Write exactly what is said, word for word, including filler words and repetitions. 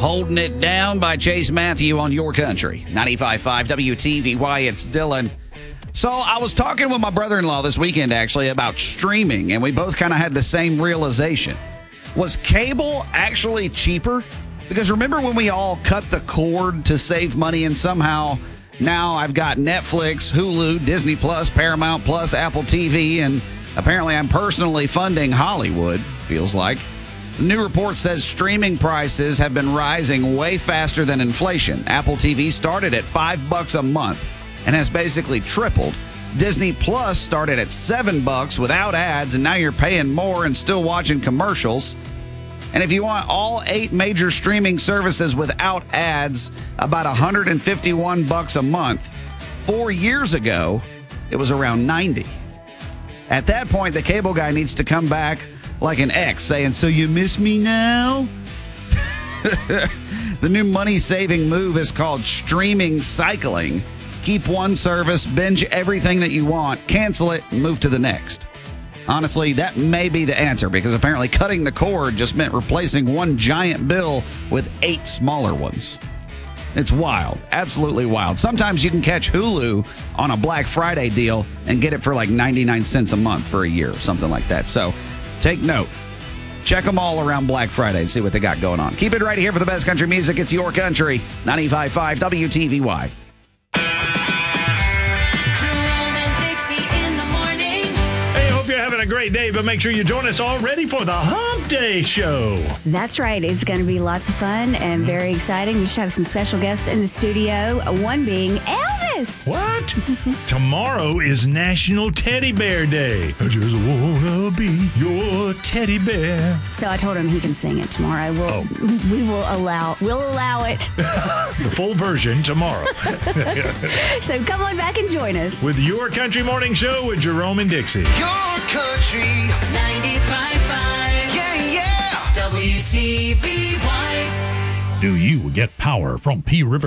Holding It Down by Chase Matthew on Your Country. ninety-five point five W T V Y, it's Dylan. So I was talking with my brother-in-law this weekend, actually, about streaming, and we both kind of had the same realization. Was cable actually cheaper? Because remember when we all cut the cord to save money, and somehow now I've got Netflix, Hulu, Disney Plus, Paramount Plus, Apple T V, and apparently I'm personally funding Hollywood, feels like. The new report says streaming prices have been rising way faster than inflation. Apple T V started at five bucks a month and has basically tripled. Disney Plus started at seven bucks without ads, and now you're paying more and still watching commercials. And if you want all eight major streaming services without ads, about one hundred fifty-one bucks a month. Four years ago, it was around ninety. At that point, the cable guy needs to come back like an ex saying, "So you miss me now?" The new money-saving move is called streaming cycling. Keep one service, binge everything that you want, cancel it, and move to the next. Honestly, that may be the answer, because apparently cutting the cord just meant replacing one giant bill with eight smaller ones. It's wild. Absolutely wild. Sometimes you can catch Hulu on a Black Friday deal and get it for like ninety-nine cents a month for a year, something like that. So take note. Check them all around Black Friday and see what they got going on. Keep it right here for the best country music. It's Your Country, ninety-five point five W T V Y. A great day, but make sure you join us all ready for the Hump Day Show. That's right. It's going to be lots of fun and very exciting. We should have some special guests in the studio, one being Elvis. What? Tomorrow is National Teddy Bear Day. I just wanna be your teddy bear. So I told him he can sing it tomorrow. We'll, oh. We will allow, we'll allow it. The full version tomorrow. So come on back and join us. With Your Country Morning Show with Jerome and Dixie. Your Country ninety-five point five. Yeah, yeah. W T V Y. Do you get power from P River?